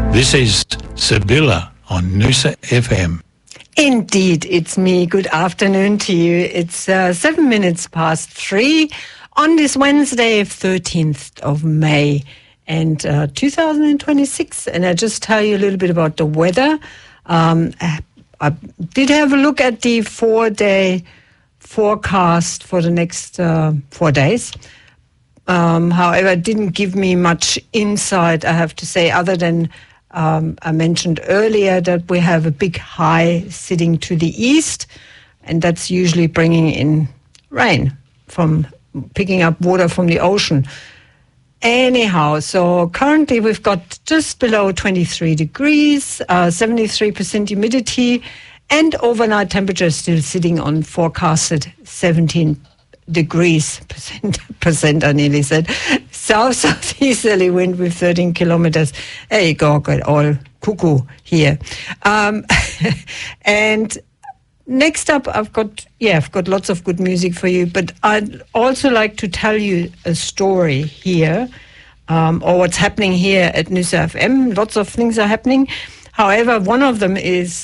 This is Sibylla on Noosa FM. Indeed, it's me. Good afternoon to you. It's 7 minutes past 3 on this Wednesday, 13th of May, and 2026. And I just tell you a little bit about the weather. I did have a look at the 4-day forecast for the next 4 days. However, it didn't give me much insight, I have to say, other than I mentioned earlier that we have a big high sitting to the east, and that's usually bringing in rain from picking up water from the ocean. Anyhow, so currently we've got just below 23 degrees, 73% humidity, and overnight temperature still sitting on forecasted 17 degrees, percent I nearly said. Southeasterly wind with 13 kilometers. There you go, got all cuckoo here. And next up, I've got lots of good music for you, but I'd also like to tell you a story here, or what's happening here at Noosa FM. Lots of things are happening. However, one of them is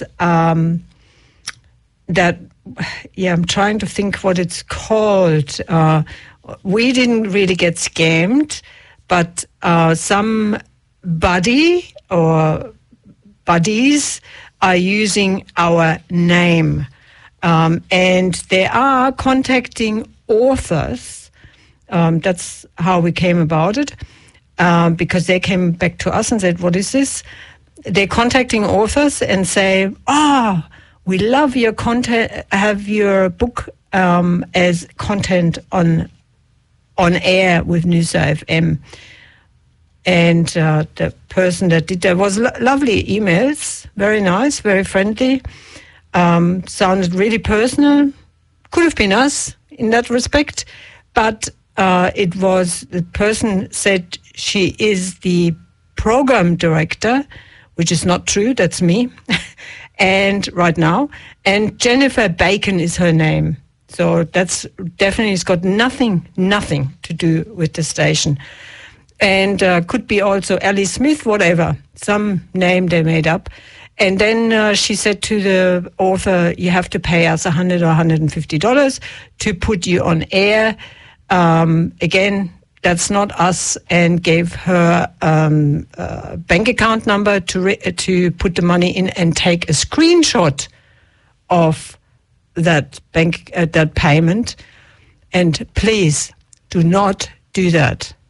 that, I'm trying to think what it's called. We didn't really get scammed, but somebody or buddies are using our name. And they are contacting authors. That's how we came about it, because they came back to us and said, what is this? They're contacting authors and say, we love your content, have your book as content on air with Noosa FM. And the person that did that was lovely emails, very nice, very friendly, sounded really personal. Could have been us in that respect, but it was, the person said she is the program director, which is not true, that's me. And right now, and Jennifer Bacon is her name. So that's definitely, it's got nothing to do with the station. And could be also Ellie Smith, whatever, some name they made up. And then she said to the author, you have to pay us $100 or $150 to put you on air. Again, that's not us, and gave her a bank account number to put the money in and take a screenshot of that that payment. And please do not do that.